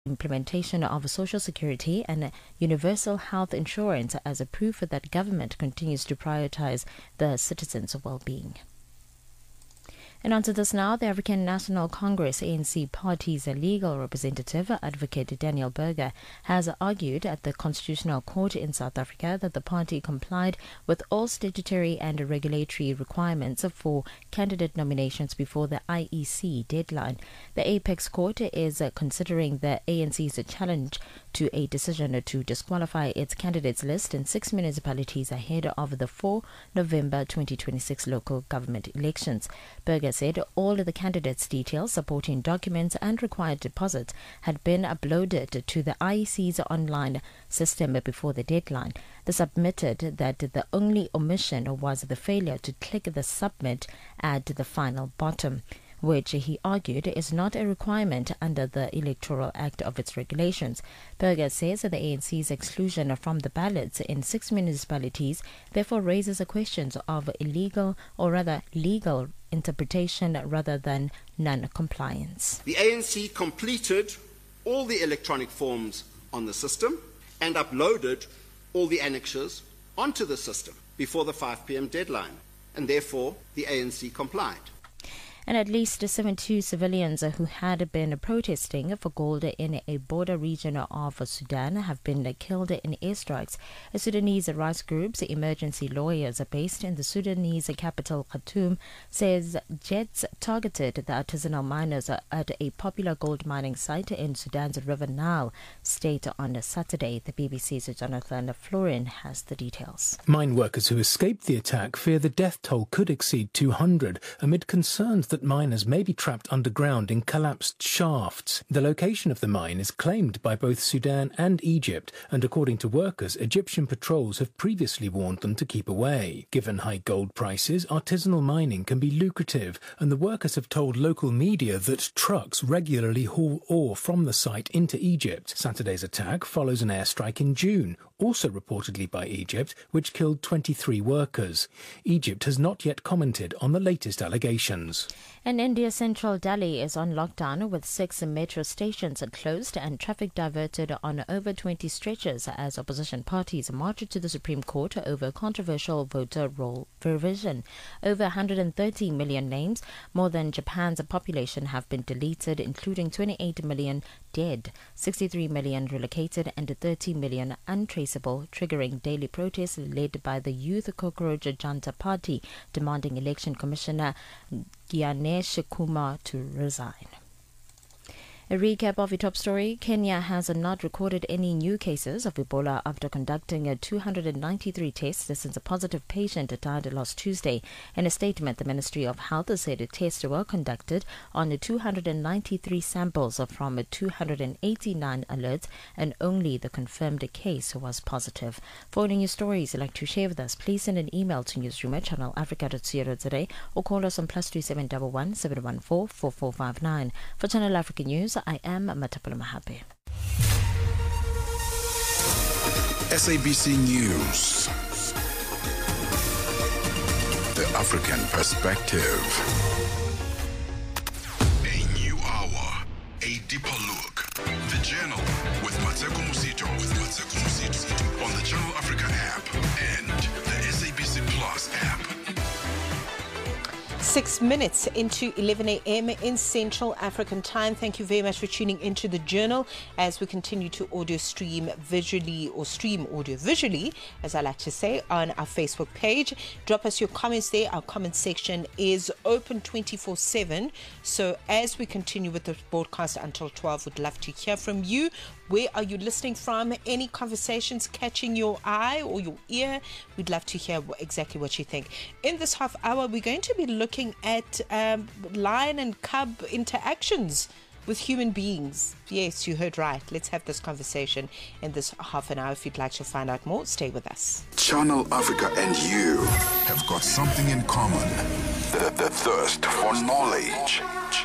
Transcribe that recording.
implementation of Social Security and universal health insurance as a proof that government continues to prioritize the citizens' well-being. And on to this now, the African National Congress ANC party's legal representative, Advocate Daniel Berger, has argued at the Constitutional Court in South Africa that the party complied with all statutory and regulatory requirements for candidate nominations before the IEC deadline. The Apex Court is considering the ANC's challenge to a decision to disqualify its candidates list in 6 municipalities ahead of the 4 November 2026 local government elections. Berger said all of the candidates' details, supporting documents and required deposits had been uploaded to the IEC's online system before the deadline. They submitted that the only omission was the failure to click the submit at the final bottom, which he argued is not a requirement under the Electoral Act of its regulations. Berger says that the ANC's exclusion from the ballots in 6 municipalities therefore raises a question of illegal, or rather legal, interpretation rather than non-compliance. The ANC completed all the electronic forms on the system and uploaded all the annexures onto the system before the 5 p.m. deadline, and therefore the ANC complied. And at least 72 civilians who had been protesting for gold in a border region of Sudan have been killed in airstrikes. A Sudanese rights group's emergency lawyers based in the Sudanese capital Khartoum says jets targeted the artisanal miners at a popular gold mining site in Sudan's River Nile state on Saturday. The BBC's Jonathan Florin has the details. Mine workers who escaped the attack fear the death toll could exceed 200 amid concerns that miners may be trapped underground in collapsed shafts. The location of the mine is claimed by both Sudan and Egypt, and according to workers, Egyptian patrols have previously warned them to keep away. Given high gold prices, artisanal mining can be lucrative, and the workers have told local media that trucks regularly haul ore from the site into Egypt. Saturday's attack follows an airstrike in June, also reportedly by Egypt, which killed 23 workers. Egypt has not yet commented on the latest allegations. And India's central Delhi is on lockdown with 6 metro stations closed and traffic diverted on over 20 stretches as opposition parties march to the Supreme Court over controversial voter roll revision. Over 130 million names, more than Japan's population, have been deleted, including 28 million dead, 63 million relocated and 30 million untraceable, triggering daily protests led by the Youth Cockroach Janta Party demanding Election Commissioner Gyanesh Kumar to resign. A recap of your top story. Kenya has not recorded any new cases of Ebola after conducting 293 tests since a positive patient died last Tuesday. In a statement, the Ministry of Health said tests were conducted on 293 samples from 289 alerts, and only the confirmed case was positive. For any news stories you'd like to share with us, please send an email to newsroom@channelafrica.co.za or call us on +3711 714 4459. For Channel Africa News, I am Matapula Mahape. SABC News. The African Perspective. A new hour, a deeper look. The Journal with Mateko Musito. On the Channel Africa app and the SABC Plus app. 6 minutes into 11 a.m. in Central African time. Thank you very much for tuning into the Journal as we continue to audio stream visually, or stream audio visually, as I like to say, on our Facebook page. Drop us your comments there. Our comment section is open 24/7. So as we continue with the broadcast until 12, we'd love to hear from you. Where are you listening from? Any conversations catching your eye or your ear? We'd love to hear exactly what you think. In this half hour, we're going to be looking at lion and cub interactions with human beings. Yes, you heard right. Let's have this conversation in this half an hour. If you'd like to find out more, stay with us. Channel Africa and you have got something in common. The thirst for knowledge.